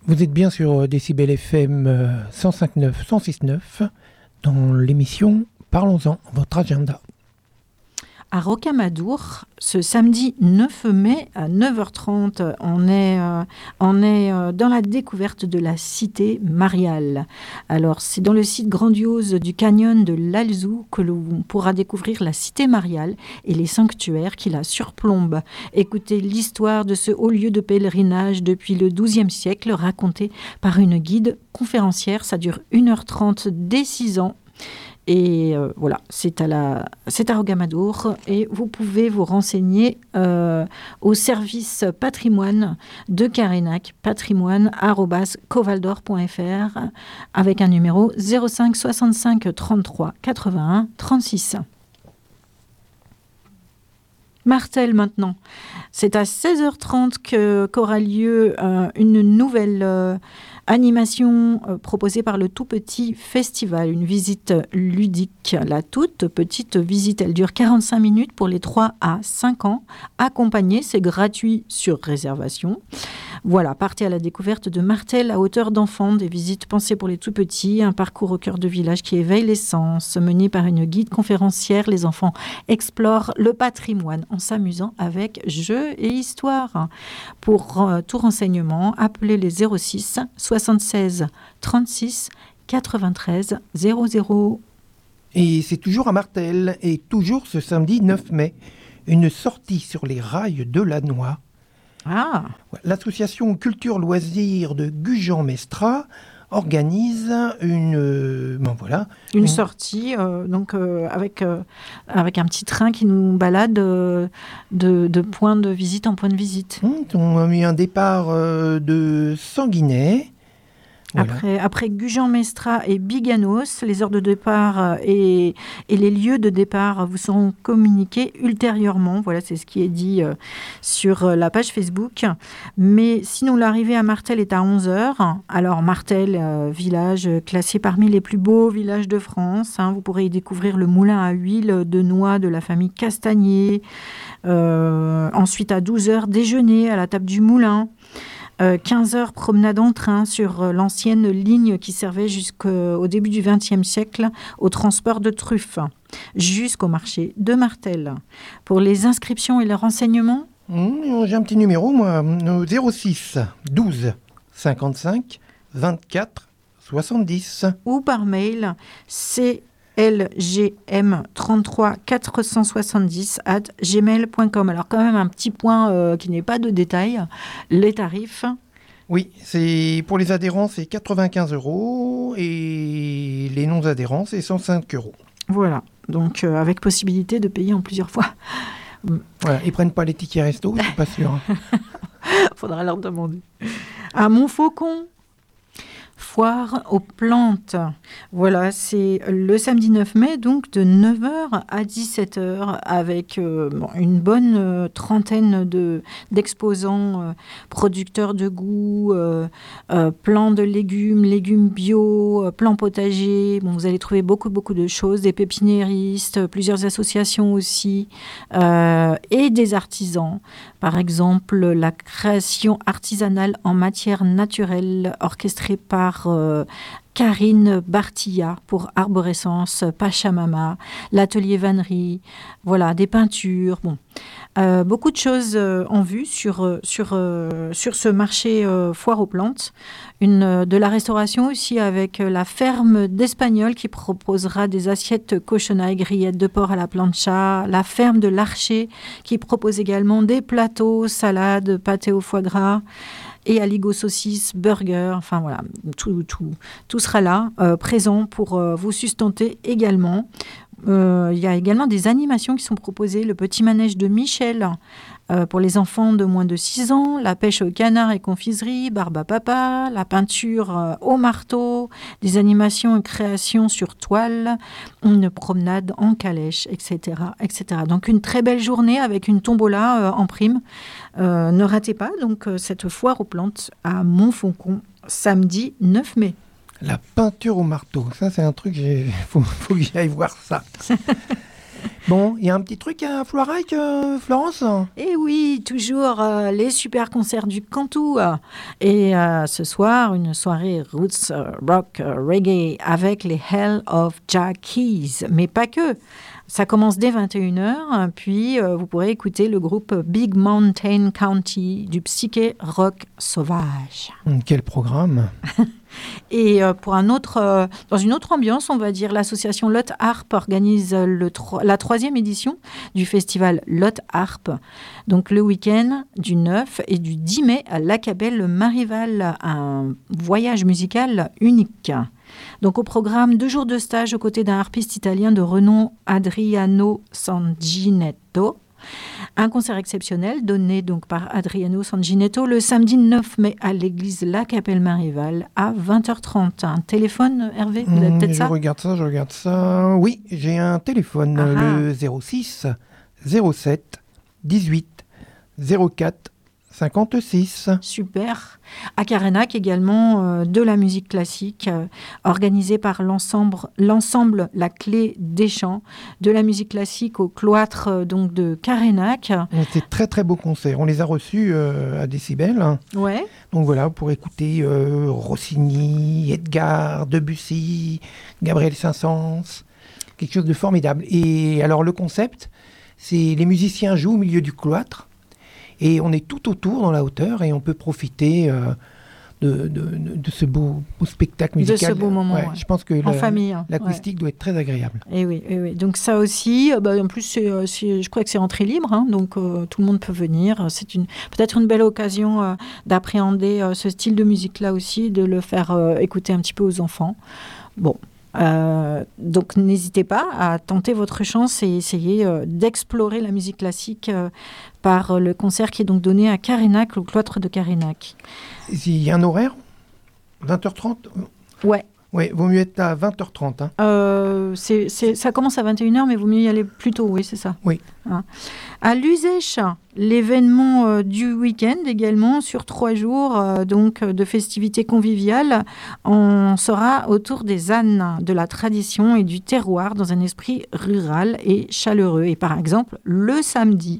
Vous êtes bien sur Décibel FM 105.9, 106.9 dans l'émission Parlons-en, votre agenda. À Rocamadour, ce samedi 9 mai à 9h30, on est dans la découverte de la cité mariale. Alors, c'est dans le site grandiose du canyon de l'Alzou que l'on pourra découvrir la cité mariale et les sanctuaires qui la surplombent. Écoutez l'histoire de ce haut lieu de pèlerinage depuis le XIIe siècle, raconté par une guide conférencière. Ça dure 1h30 dès 6 ans. Et voilà, c'est à Rocamadour et vous pouvez vous renseigner au service patrimoine de Carénac, patrimoine@covaldor.fr avec un numéro 05 65 33 81 36. Martel maintenant. C'est à 16h30 qu'aura lieu une nouvelle animation proposée par le Tout Petit Festival, une visite ludique. La toute petite visite, elle dure 45 minutes pour les 3 à 5 ans. Accompagné, c'est gratuit sur réservation. Voilà, partez à la découverte de Martel à hauteur d'enfant, des visites pensées pour les tout petits, un parcours au cœur de village qui éveille les sens, mené par une guide conférencière. Les enfants explorent le patrimoine en s'amusant avec jeux et histoire. Pour tout renseignement, appelez les 06 76 36 93 00. Et c'est toujours à Martel, et toujours ce samedi 9 mai, une sortie sur les rails de Lannoy. Ah. L'association Culture Loisirs de Gujan-Mestras organise une sortie avec un petit train qui nous balade de point de visite en point de visite. On a mis un départ de Sanguinet. Voilà. Après Gujan-Mestras et Biganos, les heures de départ et les lieux de départ vous seront communiqués ultérieurement. Voilà, c'est ce qui est dit sur la page Facebook. Mais sinon, l'arrivée à Martel est à 11h. Alors, Martel, village classé parmi les plus beaux villages de France. Vous pourrez y découvrir le moulin à huile de noix de la famille Castagnier. Ensuite, à 12h, déjeuner à la table du moulin. 15h, promenade en train sur l'ancienne ligne qui servait jusqu'au début du XXe siècle au transport de truffes, jusqu'au marché de Martel. Pour les inscriptions et les renseignements, j'ai un petit numéro, moi, 06 12 55 24 70. Ou par mail, lgm33470@gmail.com. Alors quand même un petit point qui n'est pas de détail, les tarifs. Oui, c'est pour les adhérents c'est 95 € et les non-adhérents c'est 105 €. Voilà, donc avec possibilité de payer en plusieurs fois. Voilà, ils prennent pas les tickets resto, je suis pas sûr. Faudra leur demander. À Montfaucon, foire aux plantes. Voilà, c'est le samedi 9 mai, donc de 9h à 17h, avec une bonne trentaine d'exposants, producteurs de goût, plants de légumes bio, plants potagers. Bon, vous allez trouver beaucoup de choses, des pépiniéristes, plusieurs associations aussi, et des artisans. Par exemple, la création artisanale en matière naturelle orchestrée par Karine Bartilla pour Arborescence, Pachamama, l'atelier vannerie, voilà, des peintures, beaucoup de choses en vue sur ce marché foire aux plantes. De la restauration aussi avec la ferme d'Espagnol qui proposera des assiettes cochonailles, grillettes de porc à la plancha, la ferme de l'Archer qui propose également des plateaux, salades, pâtés au foie gras, et aligot saucisses, burgers, enfin voilà, tout sera là, présent pour vous sustenter également. Il y a également des animations qui sont proposées, le petit manège de Michel pour les enfants de moins de 6 ans, la pêche au canard et confiserie, barbe à papa, la peinture au marteau, des animations et créations sur toile, une promenade en calèche, etc., etc. Donc une très belle journée avec une tombola en prime. Ne ratez pas donc cette foire aux plantes à Montfaucon, samedi 9 mai. La peinture au marteau, ça c'est un truc, faut que j'aille voir ça. Bon, il y a un petit truc à Floirac, Florence? Et oui, toujours les super concerts du Cantou. Et ce soir, une soirée roots, rock, reggae avec les Hell of Jack Keys. Mais pas que. Ça commence dès 21h, puis vous pourrez écouter le groupe Big Mountain County du psyché rock sauvage. Quel programme! Et pour dans une autre ambiance, on va dire, l'association Lot Harp organise la 3e édition du festival Lot Harp. Donc le week-end du 9 et du 10 mai à l'Acabelle Marival, un voyage musical unique. Donc au programme, 2 jours de stage aux côtés d'un harpiste italien de renom, Adriano Sanginetto. Un concert exceptionnel donné donc par Adriano Sanginetto le samedi 9 mai à l'église La Capelle Marival à 20h30. Un téléphone, Hervé, vous avez peut-être ça? Je regarde ça. Oui, j'ai un téléphone, le 06 07 18 04 56. Super. À Carénac également, de la musique classique, organisée par l'ensemble La Clé des Chants, de la musique classique au cloître donc de Carénac. C'est très très beau concert. On les a reçus à Décibel. Ouais. Donc voilà, pour écouter Rossini, Edgar, Debussy, Gabriel Saint-Saëns, quelque chose de formidable. Et alors le concept, c'est les musiciens jouent au milieu du cloître. Et on est tout autour dans la hauteur et on peut profiter de ce beau spectacle musical. De ce beau moment, Je pense que en famille. L'acoustique doit être très agréable. Et oui. Donc ça aussi, en plus, je crois que c'est entrée libre, donc tout le monde peut venir. C'est peut-être une belle occasion d'appréhender ce style de musique-là aussi, de le faire écouter un petit peu aux enfants. Bon. Donc n'hésitez pas à tenter votre chance et essayer d'explorer la musique classique par le concert qui est donc donné à Carénac, au cloître de Carénac. Il y a un horaire 20h30 Ouais. Oui, vaut mieux être à 20h30. Ça commence à 21h, mais vaut mieux y aller plus tôt, oui, c'est ça. Oui. À l'Uzèche, l'événement du week-end également, sur 3 jours donc, de festivités conviviales, on sera autour des ânes, de la tradition et du terroir dans un esprit rural et chaleureux. Et par exemple, le samedi,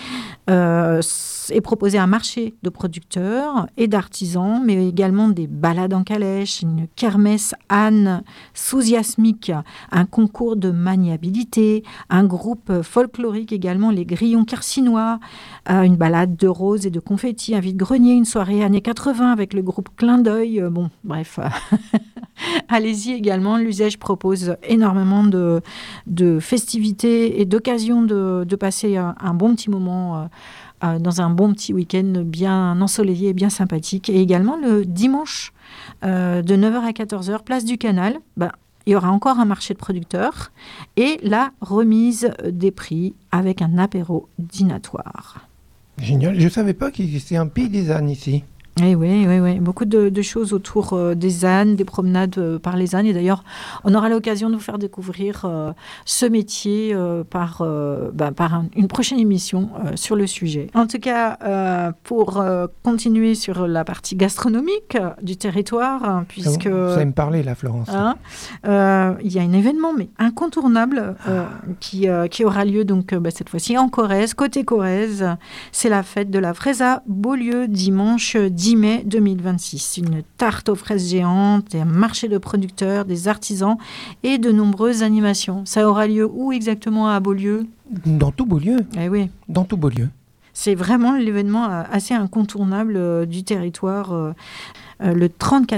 est proposé un marché de producteurs et d'artisans, mais également des balades en calèche, une kermesse âne enthousiasmique, un concours de maniabilité, un groupe folklorique également, les Grillons Carcinois, une balade de roses et de confettis, un vide-grenier, une soirée années 80 avec le groupe Clin d'œil. Bon, bref, allez-y également. L'Uzèche propose énormément de festivités et d'occasions de passer un bon petit moment dans un bon petit week-end bien ensoleillé et bien sympathique. Et également le dimanche de 9h à 14h, place du Canal, il y aura encore un marché de producteurs et la remise des prix avec un apéro dînatoire. Génial. Je ne savais pas qu'il existait un pays des ânes ici. Et oui. Beaucoup de choses autour des ânes, des promenades par les ânes. Et d'ailleurs, on aura l'occasion de vous faire découvrir ce métier par une prochaine émission sur le sujet. En tout cas, pour continuer sur la partie gastronomique du territoire, puisque... Vous allez me parler là, Florence. Il y a un événement, mais incontournable, qui aura lieu donc cette fois-ci en Corrèze, côté Corrèze. C'est la fête de la fraise à Beaulieu, dimanche 10 mai 2026. Une tarte aux fraises géantes, un marché de producteurs, des artisans et de nombreuses animations. Ça aura lieu où exactement à Beaulieu ? Dans tout Beaulieu. Eh oui. Dans tout Beaulieu. C'est vraiment l'événement assez incontournable du territoire. La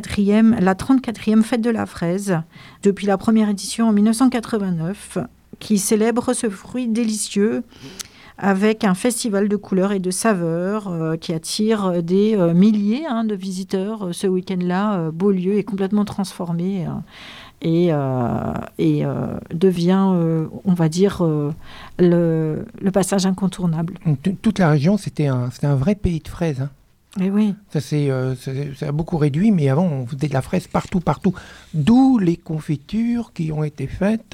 34e fête de la fraise, depuis la première édition en 1989, qui célèbre ce fruit délicieux avec un festival de couleurs et de saveurs qui attire des milliers de visiteurs. Ce week-end-là, Beaulieu est complètement transformé et devient, on va dire, le passage incontournable. Toute la région, c'était un vrai pays de fraises. Et oui. Ça a beaucoup réduit, mais avant, on faisait de la fraise partout. D'où les confitures qui ont été faites.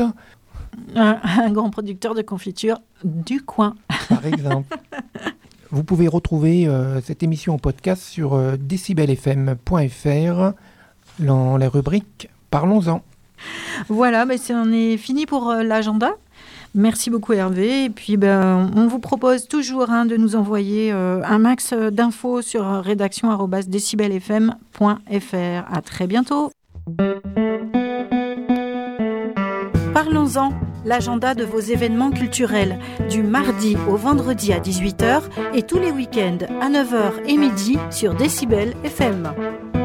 Un grand producteur de confitures du coin. Par exemple. Vous pouvez retrouver cette émission en podcast sur decibelfm.fr dans la rubrique Parlons-en. Voilà, on est fini pour l'agenda. Merci beaucoup Hervé. Et puis on vous propose toujours de nous envoyer un max d'infos sur rédaction@decibelfm.fr. À très bientôt. Parlons-en, l'agenda de vos événements culturels, du mardi au vendredi à 18h et tous les week-ends à 9h et midi sur Décibel FM.